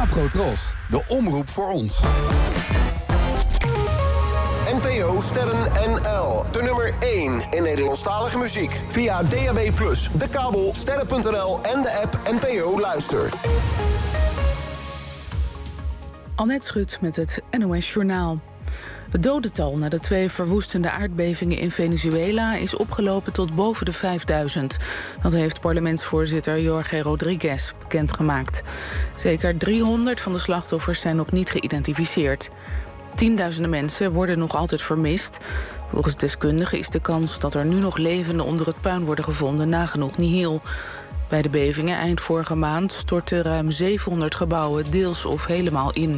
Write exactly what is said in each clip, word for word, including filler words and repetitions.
Afrotros, de omroep voor ons. N P O Sterren N L, de nummer één in Nederlandstalige muziek. Via D A B plus, de kabel, sterren punt n l en de app N P O Luister. Annette Schut met het N O S Journaal. Het dodental na de twee verwoestende aardbevingen in Venezuela is opgelopen tot boven de vijfduizend. Dat heeft parlementsvoorzitter Jorge Rodriguez bekendgemaakt. Zeker driehonderd van de slachtoffers zijn nog niet geïdentificeerd. Tienduizenden mensen worden nog altijd vermist. Volgens deskundigen is de kans dat er nu nog levenden onder het puin worden gevonden nagenoeg nihil. Bij de bevingen eind vorige maand stortten ruim zevenhonderd gebouwen deels of helemaal in.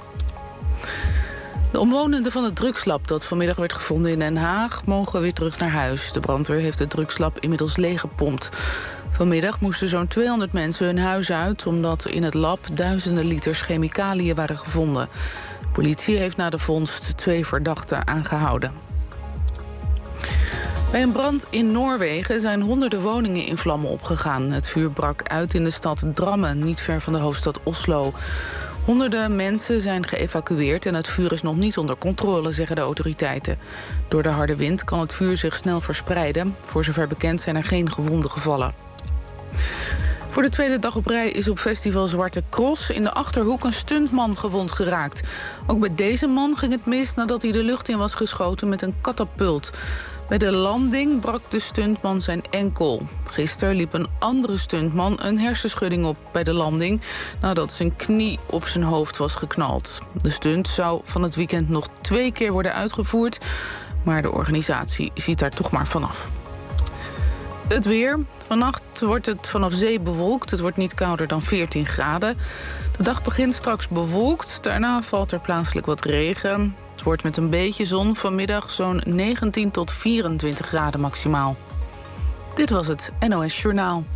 De omwonenden van het drugslab dat vanmiddag werd gevonden in Den Haag mogen weer terug naar huis. De brandweer heeft het drugslab inmiddels leeggepompt. Vanmiddag moesten zo'n tweehonderd mensen hun huis uit omdat in het lab duizenden liters chemicaliën waren gevonden. De politie heeft na de vondst twee verdachten aangehouden. Bij een brand in Noorwegen zijn honderden woningen in vlammen opgegaan. Het vuur brak uit in de stad Drammen, niet ver van de hoofdstad Oslo. Honderden mensen zijn geëvacueerd en het vuur is nog niet onder controle, zeggen de autoriteiten. Door de harde wind kan het vuur zich snel verspreiden. Voor zover bekend zijn er geen gewonden gevallen. Voor de tweede dag op rij is op festival Zwarte Cross in de Achterhoek een stuntman gewond geraakt. Ook bij deze man ging het mis nadat hij de lucht in was geschoten met een katapult. Bij de landing brak de stuntman zijn enkel. Gisteren liep een andere stuntman een hersenschudding op bij de landing nadat zijn knie op zijn hoofd was geknald. De stunt zou van het weekend nog twee keer worden uitgevoerd, maar de organisatie ziet daar toch maar vanaf. Het weer. Vannacht wordt het vanaf zee bewolkt. Het wordt niet kouder dan veertien graden. De dag begint straks bewolkt. Daarna valt er plaatselijk wat regen. Het wordt met een beetje zon vanmiddag zo'n negentien tot vierentwintig graden maximaal. Dit was het N O S Journaal.